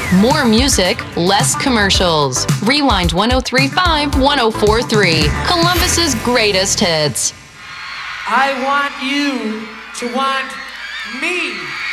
More music, less commercials. Rewind 1035 1043. Columbus's greatest hits. I want you to want me.